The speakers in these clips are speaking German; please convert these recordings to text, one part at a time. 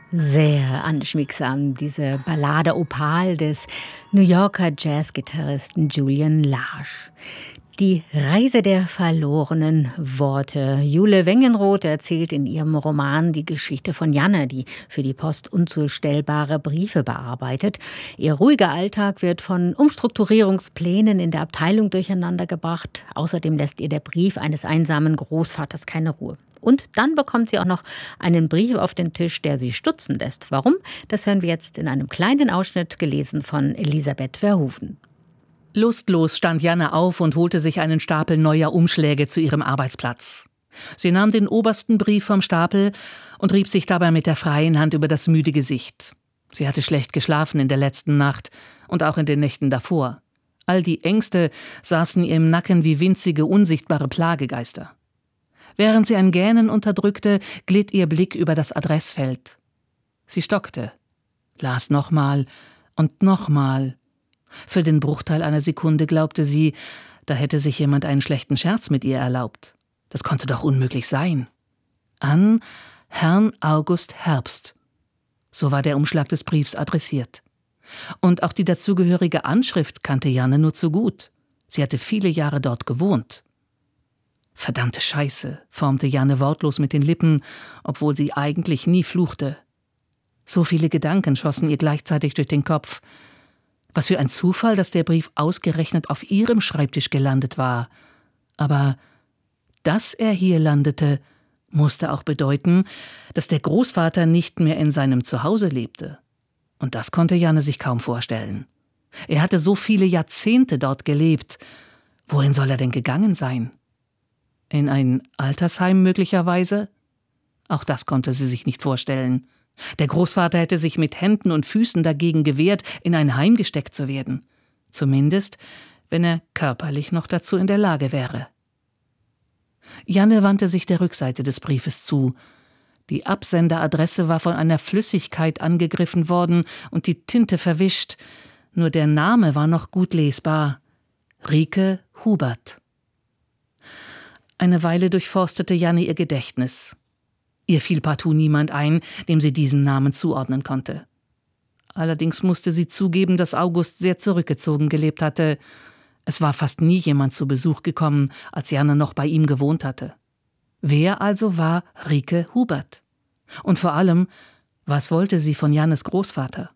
Sehr anschmiegsam, diese Ballade Opal des New Yorker Jazzgitarristen Julian Lage. Die Reise der verlorenen Worte. Jule Wengenroth erzählt in ihrem Roman die Geschichte von Janne, die für die Post unzustellbare Briefe bearbeitet. Ihr ruhiger Alltag wird von Umstrukturierungsplänen in der Abteilung durcheinandergebracht. Außerdem lässt ihr der Brief eines einsamen Großvaters keine Ruhe. Und dann bekommt sie auch noch einen Brief auf den Tisch, der sie stutzen lässt. Warum? Das hören wir jetzt in einem kleinen Ausschnitt, gelesen von Elisabeth Verhoeven. Lustlos stand Janne auf und holte sich einen Stapel neuer Umschläge zu ihrem Arbeitsplatz. Sie nahm den obersten Brief vom Stapel und rieb sich dabei mit der freien Hand über das müde Gesicht. Sie hatte schlecht geschlafen in der letzten Nacht und auch in den Nächten davor. All die Ängste saßen ihr im Nacken wie winzige, unsichtbare Plagegeister. Während sie ein Gähnen unterdrückte, glitt ihr Blick über das Adressfeld. Sie stockte, las nochmal und nochmal. Für den Bruchteil einer Sekunde glaubte sie, da hätte sich jemand einen schlechten Scherz mit ihr erlaubt. Das konnte doch unmöglich sein. An Herrn August Herbst. So war der Umschlag des Briefs adressiert. Und auch die dazugehörige Anschrift kannte Janne nur zu gut. Sie hatte viele Jahre dort gewohnt. Verdammte Scheiße, formte Janne wortlos mit den Lippen, obwohl sie eigentlich nie fluchte. So viele Gedanken schossen ihr gleichzeitig durch den Kopf. Was für ein Zufall, dass der Brief ausgerechnet auf ihrem Schreibtisch gelandet war. Aber dass er hier landete, musste auch bedeuten, dass der Großvater nicht mehr in seinem Zuhause lebte. Und das konnte Janne sich kaum vorstellen. Er hatte so viele Jahrzehnte dort gelebt. Wohin soll er denn gegangen sein? In ein Altersheim möglicherweise? Auch das konnte sie sich nicht vorstellen. Der Großvater hätte sich mit Händen und Füßen dagegen gewehrt, in ein Heim gesteckt zu werden. Zumindest, wenn er körperlich noch dazu in der Lage wäre. Janne wandte sich der Rückseite des Briefes zu. Die Absenderadresse war von einer Flüssigkeit angegriffen worden und die Tinte verwischt. Nur der Name war noch gut lesbar. Rike Hubert. Eine Weile durchforstete Janne ihr Gedächtnis. Ihr fiel partout niemand ein, dem sie diesen Namen zuordnen konnte. Allerdings musste sie zugeben, dass August sehr zurückgezogen gelebt hatte. Es war fast nie jemand zu Besuch gekommen, als Janne noch bei ihm gewohnt hatte. Wer also war Rike Hubert? Und vor allem, was wollte sie von Jannes Großvater?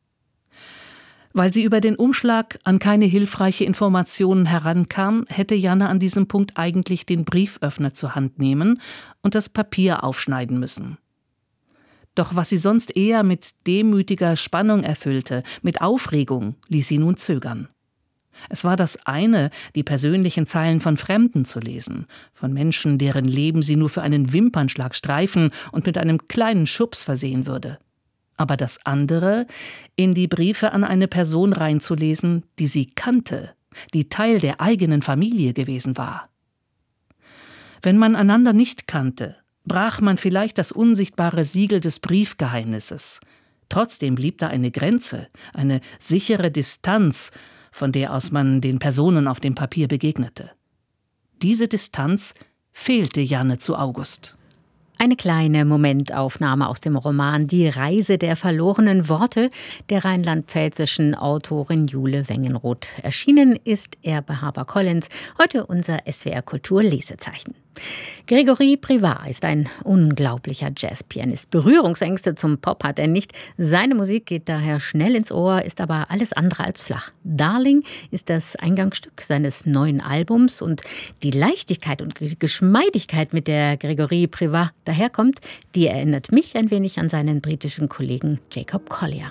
Weil sie über den Umschlag an keine hilfreiche Informationen herankam, hätte Janne an diesem Punkt eigentlich den Brieföffner zur Hand nehmen und das Papier aufschneiden müssen. Doch was sie sonst eher mit demütiger Spannung erfüllte, mit Aufregung, ließ sie nun zögern. Es war das eine, die persönlichen Zeilen von Fremden zu lesen, von Menschen, deren Leben sie nur für einen Wimpernschlag streifen und mit einem kleinen Schubs versehen würde. Aber das andere, in die Briefe an eine Person reinzulesen, die sie kannte, die Teil der eigenen Familie gewesen war. Wenn man einander nicht kannte, brach man vielleicht das unsichtbare Siegel des Briefgeheimnisses. Trotzdem blieb da eine Grenze, eine sichere Distanz, von der aus man den Personen auf dem Papier begegnete. Diese Distanz fehlte Janne zu August. Eine kleine Momentaufnahme aus dem Roman Die Reise der verlorenen Worte der rheinland-pfälzischen Autorin Jule Wengenroth. Erschienen ist er bei HarperCollins, heute unser SWR Kultur Lesezeichen. Grégory Privat ist ein unglaublicher Jazzpianist. Berührungsängste zum Pop hat er nicht. Seine Musik geht daher schnell ins Ohr, ist aber alles andere als flach. Darling ist das Eingangsstück seines neuen Albums und die Leichtigkeit und Geschmeidigkeit, mit der Grégory Privat daherkommt, die erinnert mich ein wenig an seinen britischen Kollegen Jacob Collier.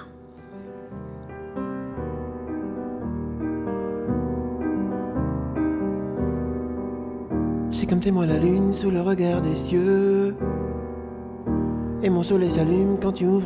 J'ai comme témoin la lune sous le regard des cieux. Et mon soleil s'allume quand tu ouvres